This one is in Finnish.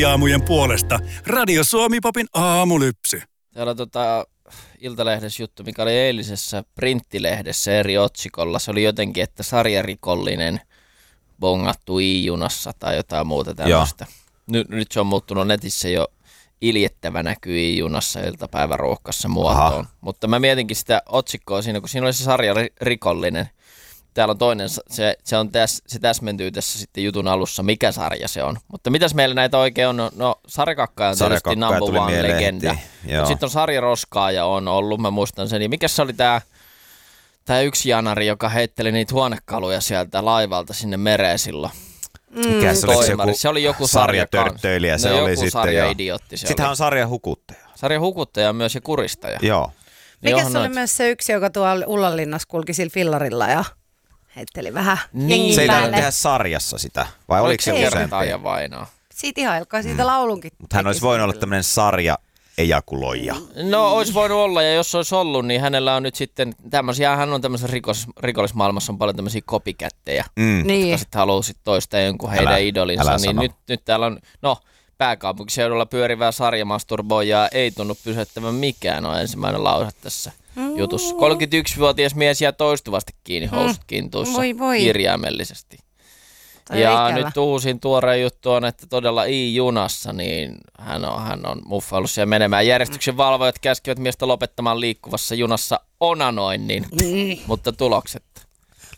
aamujen puolesta Radio Suomi-popin aamulypsy. Täällä Iltalehdessä juttu, mikä oli eilisessä printtilehdessä eri otsikolla. Se oli jotenkin, että sarjarikollinen bongattu I-junassa tai jotain muuta tämmöistä. Nyt se on muuttunut netissä jo iljettävä näkyy I-junassa iltapäiväruuhkassa muotoon. Aha. Mutta mä mietinkin sitä otsikkoa siinä, kun siinä oli se sarjarikollinen. Täällä on toinen, se täsmentyy tässä sitten jutun alussa, mikä sarja se on. Mutta mitäs meillä näitä oikein on? No Sarjakakka on tietysti number one legenda. Sitten on sarjaroskaaja on ollut, mä muistan sen. Mikä se oli tää yksi janari, joka heitteli niitä huonekaluja sieltä laivalta sinne mereen silloin? Mikä se oli joku sarjatörttöilijä, se oli sitten sarjaidiotti. Sittenhän on sarjahukuttaja. Sarjahukuttaja myös ja kuristaja. Joo. Mikäs oli myös se yksi, joka tuolla Ullanlinnassa kulki sillä fillarilla ja heitteli vähän jengin Se ei päälle. tainnut tehdä sarjassa sitä, vai oliko se useampi? Vainaa? Siitä ihailkaa, siitä laulunkin. Mutta hän olisi voinut olla tämmöinen sarja-ejakuloija. No olisi voinut olla, ja jos olisi ollut, niin hänellä on nyt sitten tämmöisiä, hän on tämmöisessä rikollismaailmassa on paljon tämmöisiä copycatteja, jotka sitten haluaa sitten toistaa jonkun heidän idolinsa, niin nyt täällä on, pääkaupunkiseudulla pyörivää sarjamasturboijaa ei tunnu pysäyttävän mikään, on ensimmäinen lause tässä jutussa. 31-vuotias mies jää toistuvasti kiinni housut kintuussa kirjaimellisesti. Ja nyt uusin tuore juttu on, että todella I-junassa, niin hän on muffaillut siellä menemään. Järjestyksen valvojat käskivät miestä lopettamaan liikkuvassa junassa onanoinnin, mutta tuloksetta.